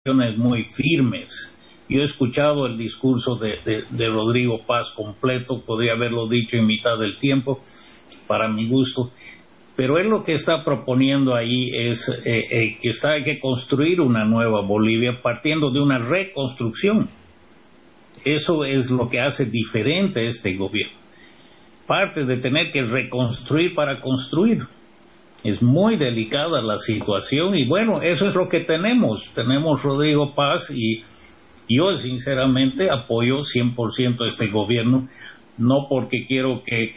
muy firmes. Yo he escuchado el discurso de Rodrigo Paz completo, podría haberlo dicho en mitad del tiempo, para mi gusto, pero él lo que está proponiendo ahí es que hay que construir una nueva Bolivia partiendo de una reconstrucción. Eso es lo que hace diferente este gobierno. Parte de tener que reconstruir para construir. Es muy delicada la situación y bueno, eso es lo que tenemos. Tenemos Rodrigo Paz y yo sinceramente apoyo 100% este gobierno, no porque quiero que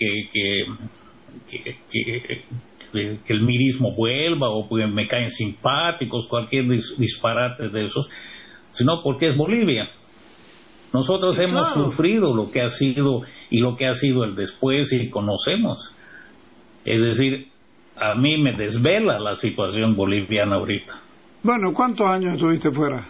el mirismo vuelva o porque me caen simpáticos, cualquier disparate de esos, sino porque es Bolivia. Nosotros hemos sufrido lo que ha sido y lo que ha sido el después y conocemos. Es decir, a mí me desvela la situación boliviana ahorita. Bueno, ¿cuántos años estuviste fuera?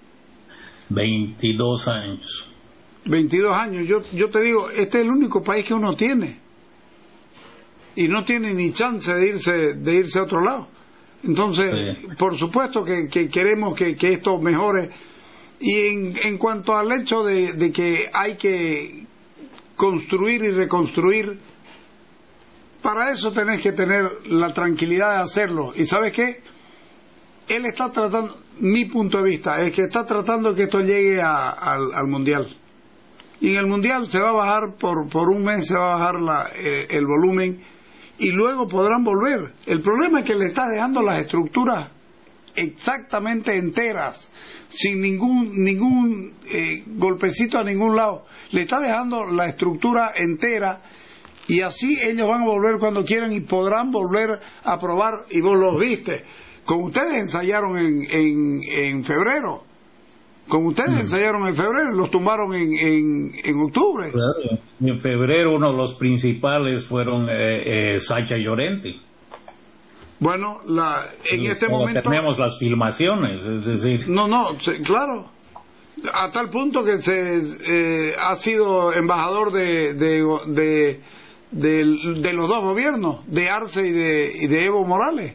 22 años. 22 años. Yo te digo, este es el único país que uno tiene. Y no tiene ni chance de irse a otro lado. Entonces, por supuesto que queremos que esto mejore. Y en cuanto al hecho de que hay que construir y reconstruir, para eso tenés que tener la tranquilidad de hacerlo. ¿Y sabes qué? Él está tratando, mi punto de vista, es que está tratando que esto llegue al Mundial. Y en el Mundial se va a bajar, por un mes se va a bajar el volumen, y luego podrán volver. El problema es que le está dejando las estructuras exactamente enteras, sin ningún golpecito a ningún lado. Le está dejando la estructura entera, y así ellos van a volver cuando quieran y podrán volver a probar. Y vos los viste. Con ustedes ensayaron en febrero. Con ustedes ensayaron en febrero, los tumbaron en octubre. Claro. En febrero uno de los principales fueron Sacha Llorenti. Bueno, en este momento tenemos las filmaciones, es decir. Claro. A tal punto que ha sido embajador de los dos gobiernos, de Arce y de Evo Morales.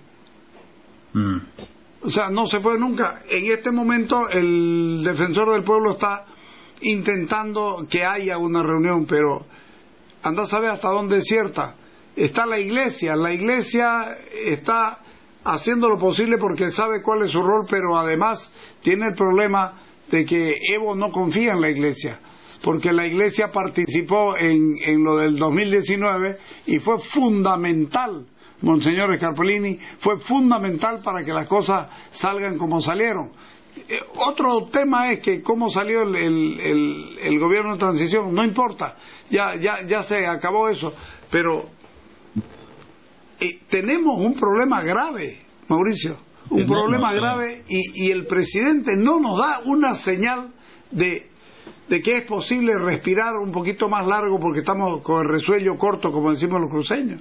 O sea, no se fue nunca. En este momento el defensor del pueblo está intentando que haya una reunión, pero anda a saber hasta dónde es cierta. Está la iglesia está haciendo lo posible porque sabe cuál es su rol, pero además tiene el problema de que Evo no confía en la iglesia, porque la iglesia participó en lo del 2019 y fue fundamental. Monseñor Scarpellini fue fundamental para que las cosas salgan como salieron. Otro tema es que cómo salió el gobierno de transición, no importa, ya se acabó eso, pero tenemos un problema grave, Mauricio, problema grave, y el presidente no nos da una señal de que es posible respirar un poquito más largo porque estamos con el resuello corto, como decimos los cruceños.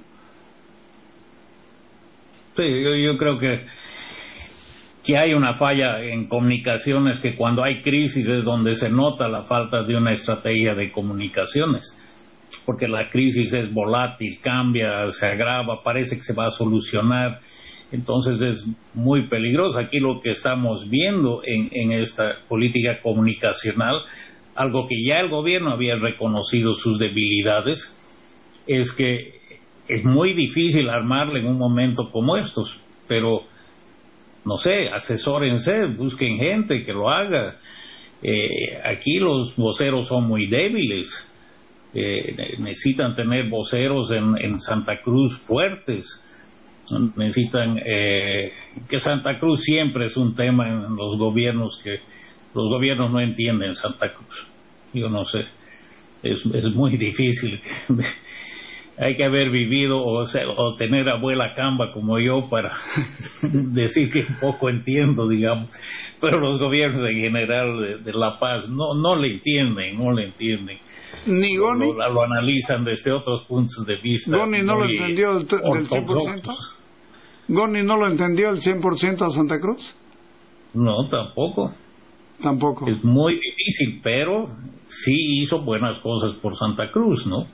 Sí, yo creo que hay una falla en comunicaciones, que cuando hay crisis es donde se nota la falta de una estrategia de comunicaciones, porque la crisis es volátil, cambia, se agrava, parece que se va a solucionar, entonces es muy peligroso. Aquí lo que estamos viendo en esta política comunicacional, algo que ya el gobierno había reconocido sus debilidades, es que es muy difícil armarle en un momento como estos, pero no sé, asesórense, busquen gente que lo haga. Aquí los voceros son muy débiles, necesitan tener voceros en Santa Cruz fuertes, necesitan que Santa Cruz siempre es un tema en los gobiernos, que los gobiernos no entienden Santa Cruz. Yo no sé, es muy difícil. Hay que haber vivido o tener abuela Camba como yo para decir que un poco entiendo, digamos, pero los gobiernos en general de La Paz no le entienden. Ni Goni lo analizan desde otros puntos de vista. Goni no lo entendió del 100%. Goni no lo entendió el 100% a Santa Cruz. No, tampoco. Es muy difícil, pero sí hizo buenas cosas por Santa Cruz, ¿no?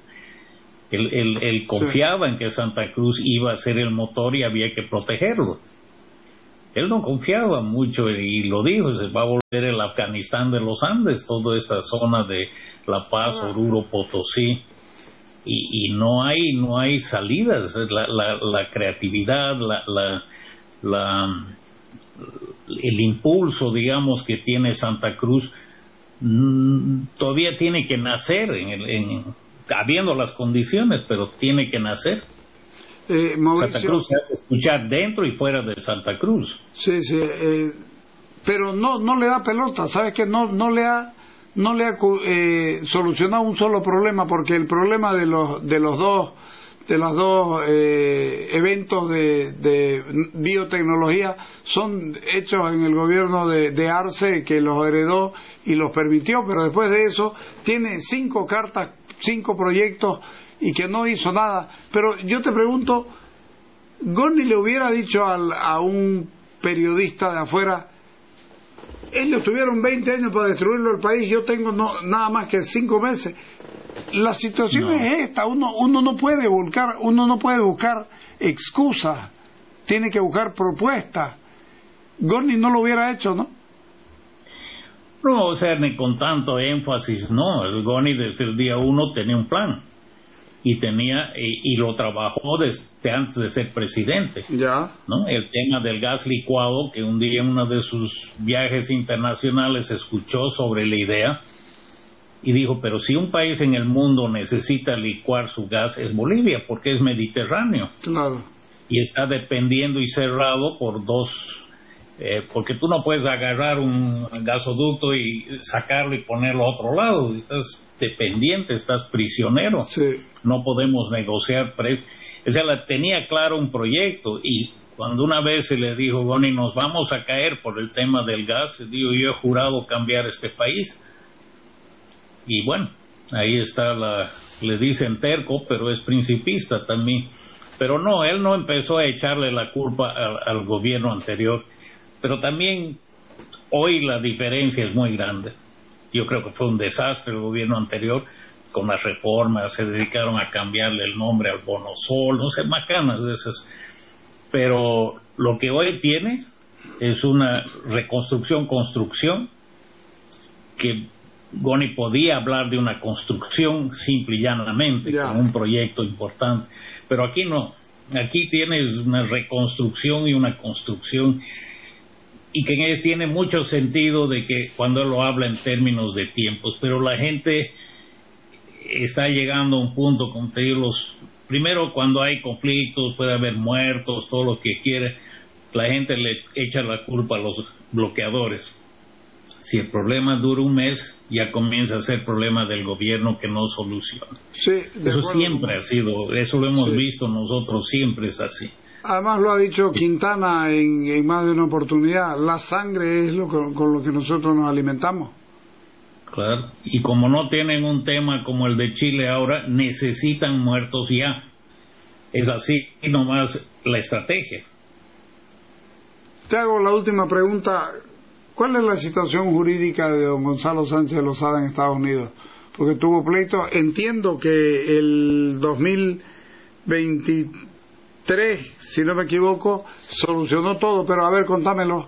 Él confiaba en que Santa Cruz iba a ser el motor y había que protegerlo. él no confiaba mucho y lo dijo, se va a volver el Afganistán de los Andes, toda esta zona de La Paz, Oruro, Potosí, y no hay salidas, la creatividad, el impulso, digamos, que tiene Santa Cruz todavía tiene que nacer habiendo las condiciones, pero tiene que nacer. Mauricio, Santa Cruz se hace escuchar dentro y fuera de Santa Cruz. Sí, pero no le da pelota, ¿sabes qué? No le ha solucionado un solo problema, porque el problema de los dos eventos de biotecnología son hechos en el gobierno de Arce, que los heredó y los permitió, pero después de eso tiene 5 cartas, 5 proyectos y que no hizo nada. Pero yo te pregunto, Gorny le hubiera dicho a un periodista de afuera: ellos tuvieron 20 años para destruirlo el país, yo tengo nada más que 5 meses. La situación es esta, uno no puede buscar excusas, tiene que buscar propuestas. Gorny no lo hubiera hecho, ¿no? No, o sea, ni con tanto énfasis, no. El Gorny desde el día 1 tenía un plan y lo trabajó desde antes de ser presidente. Ya. ¿No? El tema del gas licuado, que un día en uno de sus viajes internacionales escuchó sobre la idea y dijo: pero si un país en el mundo necesita licuar su gas, es Bolivia, porque es mediterráneo. Claro. Y está dependiendo y cerrado por porque tú no puedes agarrar un gasoducto y sacarlo y ponerlo a otro lado. Estás dependiente, estás prisionero. Sí. No podemos negociar precios. O sea, tenía claro un proyecto, y cuando una vez se le dijo: Gorny, nos vamos a caer por el tema del gas, digo: yo he jurado cambiar este país. Y bueno, ahí está le dicen terco, pero es principista también. Pero no, él no empezó a echarle la culpa al gobierno anterior. Pero también hoy la diferencia es muy grande. Yo creo que fue un desastre el gobierno anterior con las reformas, se dedicaron a cambiarle el nombre al Bono Sol, no sé, macanas de esas. Pero lo que hoy tiene es una construcción, que Gorny podía hablar de una construcción simple y llanamente, con un proyecto importante. Pero aquí no, aquí tienes una reconstrucción y una construcción, y que tiene mucho sentido de que cuando él lo habla en términos de tiempos, pero la gente está llegando a un punto, como te digo, primero cuando hay conflictos, puede haber muertos, todo lo que quiere, la gente le echa la culpa a los bloqueadores. Si el problema dura un mes, ya comienza a ser problema del gobierno que no soluciona. Sí, eso siempre ha sido, eso lo hemos visto nosotros, siempre es así. Además lo ha dicho Quintana en más de una oportunidad: la sangre es con lo que nosotros nos alimentamos. Claro, y como no tienen un tema como el de Chile ahora, necesitan muertos ya. Es así nomás la estrategia. Te hago la última pregunta: ¿cuál es la situación jurídica de don Gonzalo Sánchez Lozada en Estados Unidos? Porque tuvo pleito, entiendo que el 2023, si no me equivoco, solucionó todo, pero a ver, contámelo.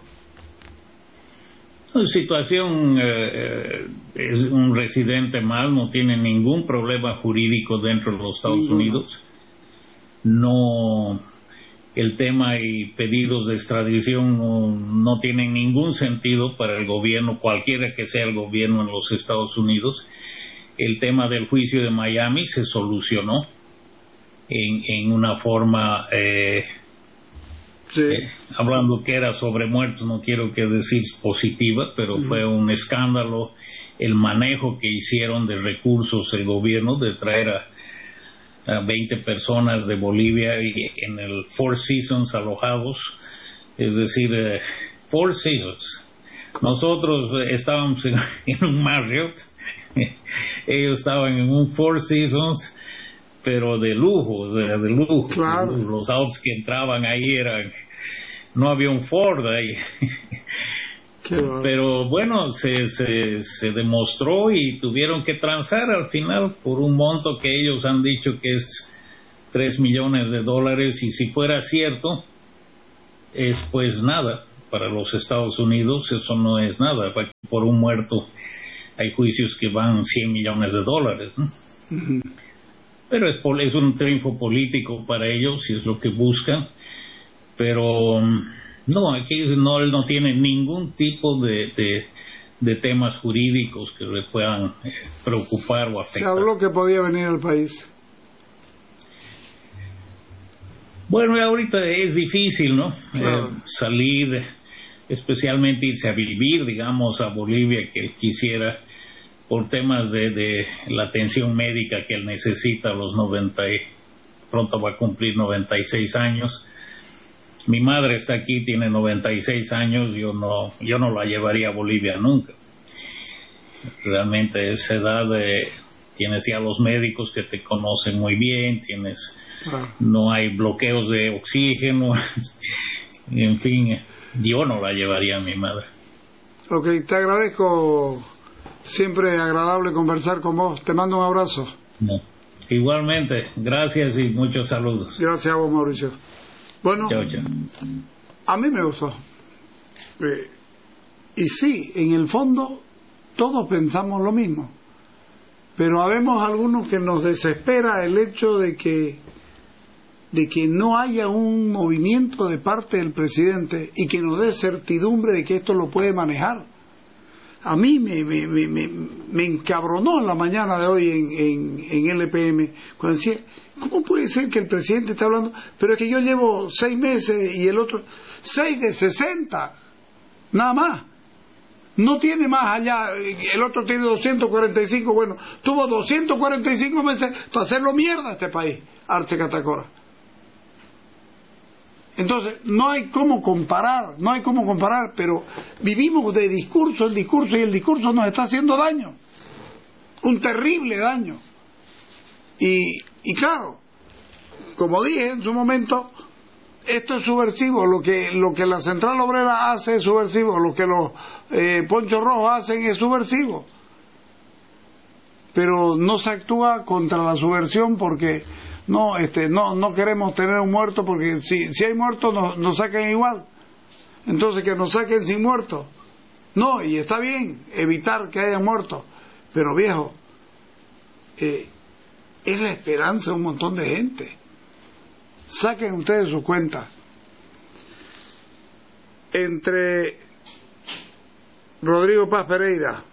La situación es un residente más, no tiene ningún problema jurídico dentro de los Estados Unidos. No, el tema y pedidos de extradición no tienen ningún sentido para el gobierno, cualquiera que sea el gobierno en los Estados Unidos. El tema del juicio de Miami se solucionó en una forma, hablando que era sobre muertos, no quiero que decir positiva, pero fue un escándalo el manejo que hicieron de recursos el gobierno de traer a 20 personas de Bolivia y en el Four Seasons alojados, es decir, Four Seasons. Nosotros estábamos en un Marriott, ellos estaban en un Four Seasons, pero de lujo, o sea, de lujo. Claro. Los autos que entraban ahí no había un Ford ahí. Pero bueno, se demostró y tuvieron que transar al final por un monto que ellos han dicho que es $3 millones, y si fuera cierto es pues nada, para los Estados Unidos eso no es nada. Por un muerto hay juicios que van $100 millones, ¿no? Uh-huh. Pero es un triunfo político para ellos y es lo que buscan. Pero no, aquí él no tiene ningún tipo de temas jurídicos que le puedan preocupar o afectar. Se habló que podía venir al país. Bueno, ahorita es difícil, ¿no? Claro. Salir, especialmente irse a vivir, digamos, a Bolivia, que él quisiera, por temas de la atención médica que él necesita a los pronto va a cumplir 96 años. Mi madre está aquí, tiene 96 años, yo no la llevaría a Bolivia nunca. Realmente a esa edad tienes ya los médicos que te conocen muy bien, no hay bloqueos de oxígeno, en fin, yo no la llevaría a mi madre. Ok, te agradezco, siempre agradable conversar con vos, te mando un abrazo. No. Igualmente, gracias y muchos saludos. Gracias a vos, Mauricio. Bueno, chao. A mí me gustó. Y sí, en el fondo todos pensamos lo mismo, pero habemos algunos que nos desespera el hecho de que no haya un movimiento de parte del presidente y que nos dé certidumbre de que esto lo puede manejar. A mí me encabronó en la mañana de hoy en LPM cuando decía, ¿cómo puede ser que el presidente está hablando? Pero es que yo llevo 6 meses y el otro 6 de 60, nada más. No tiene más allá, el otro tiene 245, bueno, tuvo 245 meses para hacerlo mierda a este país, Arce Catacora. Entonces, no hay cómo comparar, pero vivimos de discurso, el discurso nos está haciendo daño, un terrible daño. Y claro, como dije en su momento, esto es subversivo, lo que la Central Obrera hace es subversivo, lo que los Ponchos Rojos hacen es subversivo. Pero no se actúa contra la subversión porque no queremos tener un muerto, porque si hay muertos nos saquen igual. Entonces que nos saquen sin muertos. No, y está bien evitar que haya muertos, pero viejo, es la esperanza de un montón de gente. Saquen ustedes su cuenta. Entre Rodrigo Paz Pereira,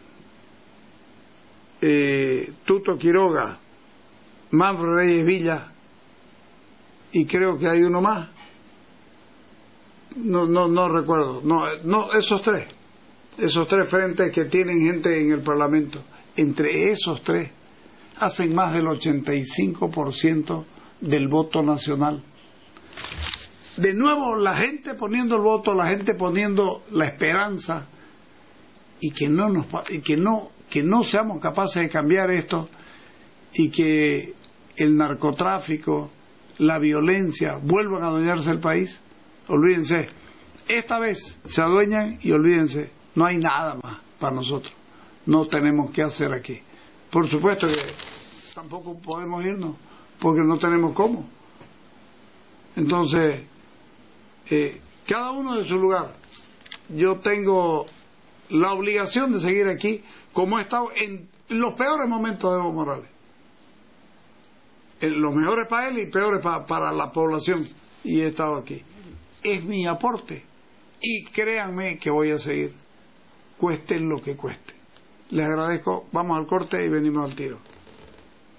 Tuto Quiroga, Manfred Reyes Villa, y creo que hay uno más, no recuerdo, esos tres frentes que tienen gente en el Parlamento, entre esos tres hacen más del 85% del voto nacional. De nuevo la gente poniendo el voto, la gente poniendo la esperanza, y que no seamos capaces de cambiar esto, y que el narcotráfico, la violencia vuelvan a adueñarse del país. Olvídense, esta vez se adueñan y olvídense, no hay nada más para nosotros, no tenemos que hacer aquí. Por supuesto que tampoco podemos irnos porque no tenemos cómo. Entonces, cada uno de su lugar. Yo tengo la obligación de seguir aquí, como he estado en los peores momentos de Evo Morales, en los mejores para él y peores para la población, y he estado aquí. Es mi aporte, y créanme que voy a seguir, cueste lo que cueste. Les agradezco. Vamos al corte y venimos al tiro.